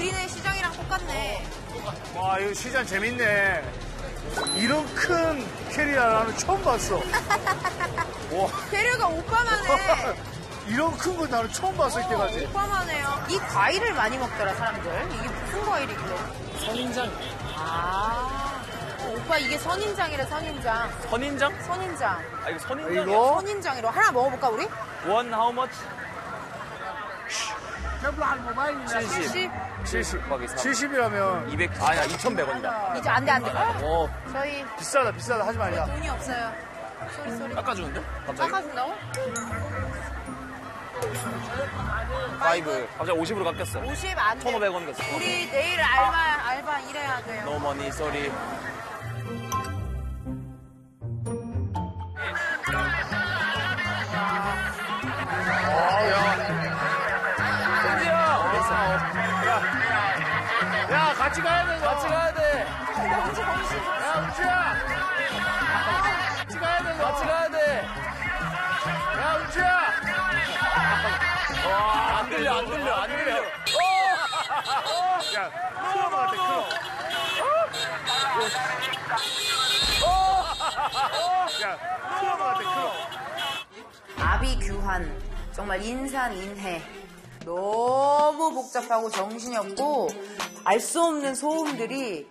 우리네 시장이랑 똑같네. 와, 이거 시장 재밌네. 이런 큰 캐리어 나는 처음 봤어. 와. 캐리어가 오빠만 해. 이런 큰 거 나는 처음 봤어, 이때까지. 오빠만 해요. 이 과일을 많이 먹더라, 사람들. 이게 무슨 과일이길래? 선인장. 아. 오빠 이게 선인장이래, 선인장. 선인장? 선인장. 아, 이거 선인장이야? 이거? 선인장이로. 하나 먹어볼까, 우리? 원 how much? 70? 70. 곱하기 3. 70이라면 200, 아니야, 2,100원이다. 이제 안 돼, 안 돼. 오, 저희 비싸다, 비싸다. 하지 말자. 돈이 없어요. 쏘리. 깎아주는데? 갑자기? 깎아준다고? 5. 갑자기 50으로 깎였어. 50 안 돼. 1,500원 됐어. 우리 내일 알바 일해야 돼요. No money, sorry. 야, 같이 가야 돼, 너. 같이 가야 돼. 야, 우주야. 같이 가야 돼, 너. 같이 가야 돼. 야, 우주야. 와, 안 들려, 안 들려, 안 들려. 야, 클럽 같아, 클럽. 야, 클럽 같아, 클럽. 아비규환. 정말 인산인해. 너무 복잡하고 정신이 없고 알 수 없는 소음들이